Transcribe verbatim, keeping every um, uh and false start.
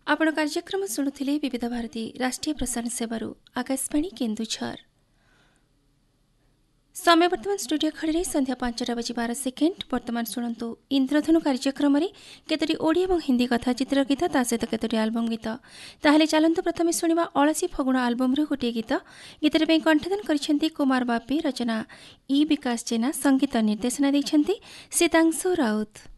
आपण कार्यक्रम शुणुले विविध भारती राष्ट्रीय प्रसारण सेवारू आकाशवाणी केन्दुझर। समय वर्तमान स्टूडियो खड़ी संध्या पांचटा बजी बार सेकेंड। वर्तमान शुणु इंद्रधनु कार्यक्रम में केतोटी ओडिया और हिंदी कथा चित्र गीत ता सहित केतोटी आलबम गीत। ताहले चलंतु प्रथमे शुणिबा अलसी फगुण आलबम रू गोटे गीत। गीतरे पे कंठदान करिसेंती कुमार बापी, रचना ई विकास जेना, संगीत निर्देशना दैछंती सीतांशु राउत।